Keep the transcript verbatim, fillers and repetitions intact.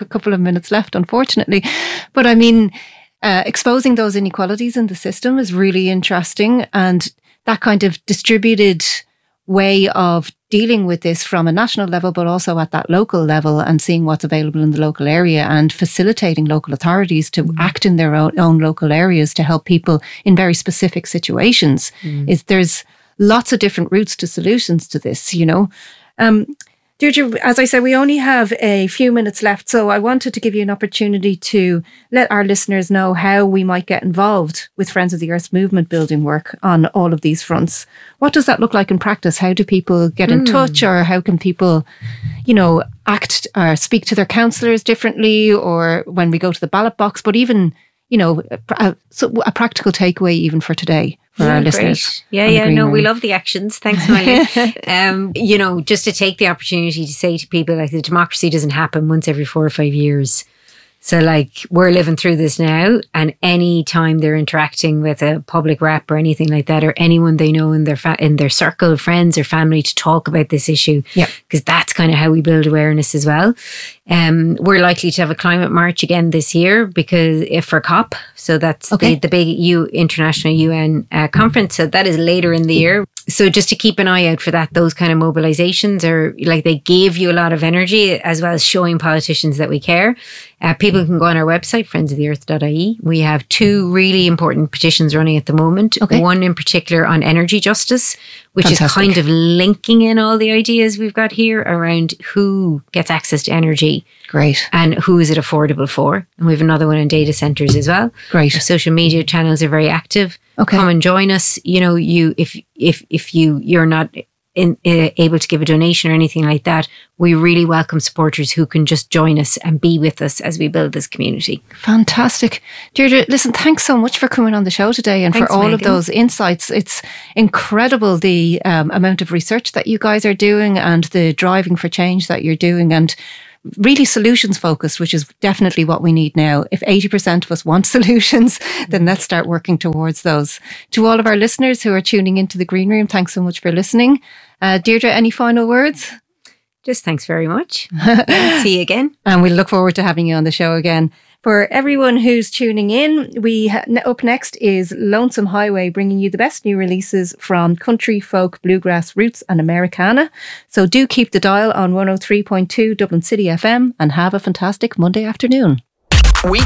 a couple of minutes left, unfortunately. But I mean, uh, exposing those inequalities in the system is really interesting. And that kind of distributed way of dealing with this from a national level, but also at that local level, and seeing what's available in the local area and facilitating local authorities to mm. act in their own, own local areas to help people in very specific situations. Mm. Is there's lots of different routes to solutions to this, you know. Um, Deirdre, as I said, we only have a few minutes left, so I wanted to give you an opportunity to let our listeners know how we might get involved with Friends of the Earth movement building work on all of these fronts. What does that look like in practice? How do people get in mm. touch, or how can people, you know, act or speak to their councillors differently, or when we go to the ballot box, but even, you know, a, a practical takeaway even for today. For yeah, our great. listeners. Yeah, yeah, no, we love the actions. Thanks, Miley. um, you know, just to take the opportunity to say to people, like, the democracy doesn't happen once every four or five years. So, like, we're living through this now, and any time they're interacting with a public rep or anything like that, or anyone they know in their fa- in their circle of friends or family to talk about this issue, yeah, because that's kind of how we build awareness as well. Um, we're likely to have a climate march again this year because if for COP, so that's okay. the, the big U international U N uh, conference. So that is later in the year. So just to keep an eye out for that, those kind of mobilizations are like, they give you a lot of energy, as well as showing politicians that we care. Uh, people can go on our website, friends of the earth dot I E. We have two really important petitions running at the moment. Okay. One in particular on energy justice, which Fantastic. is kind of linking in all the ideas we've got here around who gets access to energy. Great. And who is it affordable for? And we have another one on data centres as well. Great. Our social media channels are very active. Okay. Come and join us. You know, you if if if you you're not in, uh, able to give a donation or anything like that, we really welcome supporters who can just join us and be with us as we build this community. Fantastic. Deirdre, listen, thanks so much for coming on the show today and Thanks, for all Megan. of those insights. It's incredible the um, amount of research that you guys are doing and the driving for change that you're doing, and really solutions focused, which is definitely what we need now. If eighty percent of us want solutions, then let's start working towards those. To all of our listeners who are tuning into the Green Room, thanks so much for listening. Uh, Deirdre, any final words? Just thanks very much. Yeah, see you again. And we look forward to having you on the show again. For everyone who's tuning in, we ha- up next is Lonesome Highway, bringing you the best new releases from country, folk, bluegrass, roots and Americana. So do keep the dial on one oh three point two Dublin City F M and have a fantastic Monday afternoon.